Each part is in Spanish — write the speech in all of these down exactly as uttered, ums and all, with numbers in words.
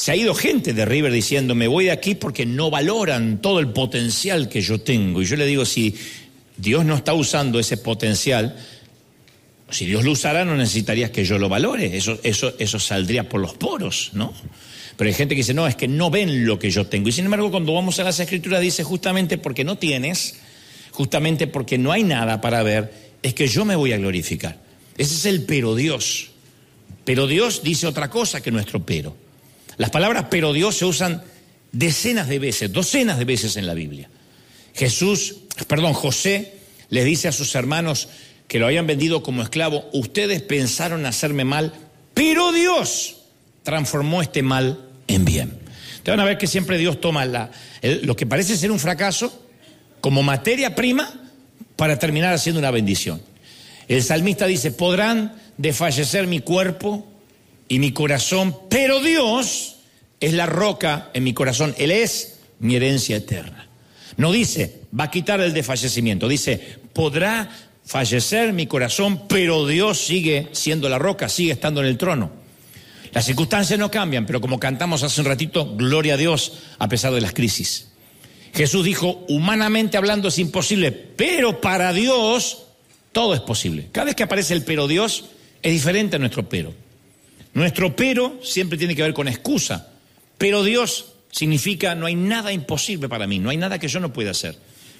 Se ha ido gente de River diciendo, me voy de aquí porque no valoran todo el potencial que yo tengo. Y yo le digo, si Dios no está usando ese potencial, si Dios lo usara no necesitarías que yo lo valore, eso, eso, eso saldría por los poros, ¿no? Pero hay gente que dice, no, es que no ven lo que yo tengo. Y sin embargo, cuando vamos a las Escrituras dice, justamente porque no tienes, justamente porque no hay nada para ver, es que yo me voy a glorificar. Ese es el pero Dios. Pero Dios dice otra cosa que nuestro pero. Las palabras pero Dios se usan decenas de veces, docenas de veces en la Biblia. Jesús, perdón, José les dice a sus hermanos que lo habían vendido como esclavo, ustedes pensaron hacerme mal, pero Dios transformó este mal en bien. Te van a ver que siempre Dios toma la, el, lo que parece ser un fracaso como materia prima para terminar haciendo una bendición. El salmista dice, podrán desfallecer mi cuerpo y mi corazón, pero Dios es la roca en mi corazón, Él es mi herencia eterna. No dice, va a quitar el desfallecimiento, dice, podrá fallecer mi corazón, pero Dios sigue siendo la roca, sigue estando en el trono. Las circunstancias no cambian, pero como cantamos hace un ratito, gloria a Dios a pesar de las crisis. Jesús dijo, humanamente hablando es imposible, pero para Dios todo es posible. Cada vez que aparece el pero Dios, es diferente a nuestro pero. Nuestro pero siempre tiene que ver con excusa, pero Dios significa no hay nada imposible para mí, no hay nada que yo no pueda hacer.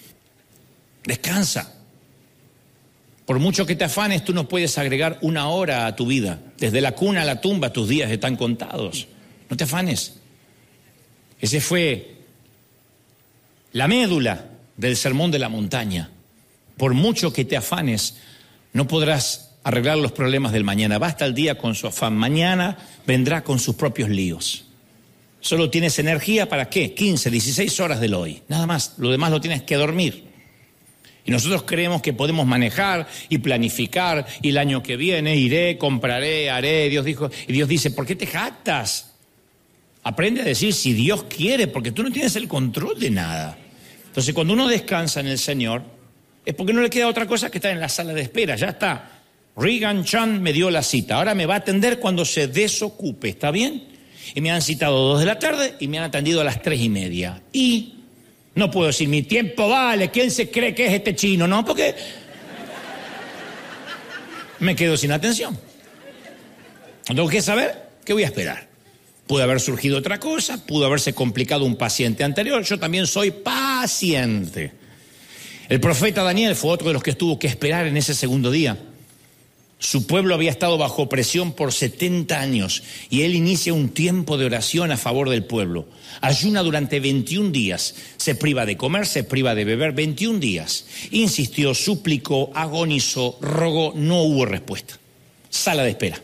Descansa. Por mucho que te afanes, tú no puedes agregar una hora a tu vida. Desde la cuna a la tumba tus días están contados. No te afanes. Ese fue la médula del sermón de la montaña. Por mucho que te afanes, no podrás arreglar los problemas del mañana. Basta el día con su afán. Mañana vendrá con sus propios líos. Solo tienes energía para ¿qué? quince, dieciséis horas del hoy. Nada más. Lo demás lo tienes que dormir. Y nosotros creemos que podemos manejar y planificar, y el año que viene iré, compraré, haré. Dios dijo, y Dios dice, ¿por qué te jactas? Aprende a decir si Dios quiere, porque tú no tienes el control de nada. Entonces, cuando uno descansa en el Señor, es porque no le queda otra cosa que estar en la sala de espera. Ya está. Regan Chan me dio la cita. Ahora me va a atender cuando se desocupe. ¿Está bien? Y me han citado dos de la tarde y me han atendido a las tres y media. Y no puedo decir, mi tiempo vale, ¿quién se cree que es este chino? No, porque me quedo sin atención. Tengo que saber qué voy a esperar. Pudo haber surgido otra cosa, pudo haberse complicado un paciente anterior. Yo también soy paciente. El profeta Daniel fue otro de los que tuvo que esperar en ese segundo día. Su pueblo había estado bajo presión por setenta años y él inicia un tiempo de oración a favor del pueblo. Ayuna durante veintiún días, se priva de comer, se priva de beber, veintiún días. Insistió, suplicó, agonizó, rogó, no hubo respuesta. Sala de espera.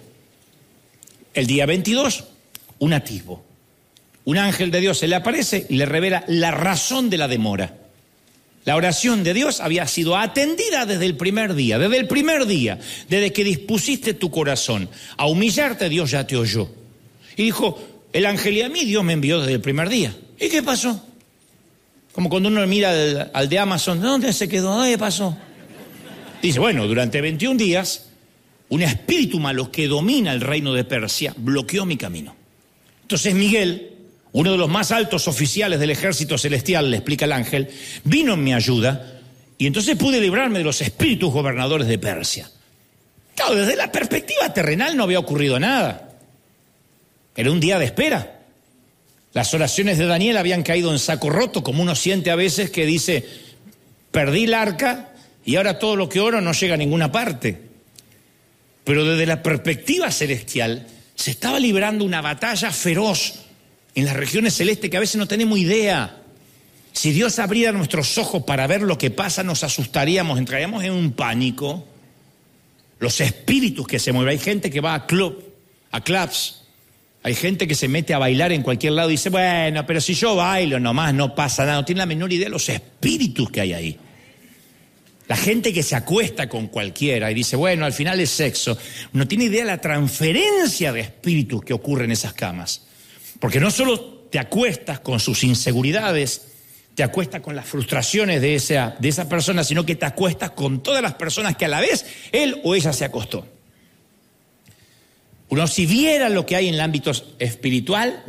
El día veintidós, un atisbo. Un ángel de Dios se le aparece y le revela la razón de la demora. La oración de Dios había sido atendida desde el primer día, desde el primer día, desde que dispusiste tu corazón a humillarte, Dios ya te oyó. Y dijo, el ángel y a mí Dios me envió desde el primer día. ¿Y qué pasó? Como cuando uno mira al, al de Amazon, ¿dónde se quedó? ¿Qué pasó? Dice, bueno, durante veintiún días, un espíritu malo que domina el reino de Persia bloqueó mi camino. Entonces Miguel, uno de los más altos oficiales del ejército celestial, le explica el ángel, vino en mi ayuda y entonces pude librarme de los espíritus gobernadores de Persia. Claro, desde la perspectiva terrenal no había ocurrido nada. Era un día de espera. Las oraciones de Daniel habían caído en saco roto, como uno siente a veces que dice, perdí el arca y ahora todo lo que oro no llega a ninguna parte. Pero desde la perspectiva celestial se estaba librando una batalla feroz en las regiones celestes que a veces no tenemos idea. Si Dios abriera nuestros ojos para ver lo que pasa, nos asustaríamos, entraríamos en un pánico. Los espíritus que se mueven. Hay gente que va a club, a clubs. Hay gente que se mete a bailar en cualquier lado y dice, bueno, pero si yo bailo nomás no pasa nada. No tiene la menor idea de los espíritus que hay ahí. La gente que se acuesta con cualquiera y dice, bueno, al final es sexo. No tiene idea de la transferencia de espíritus que ocurre en esas camas. Porque no solo te acuestas con sus inseguridades, te acuestas con las frustraciones de esa, de esa persona, sino que te acuestas con todas las personas que a la vez él o ella se acostó. Uno si viera lo que hay en el ámbito espiritual,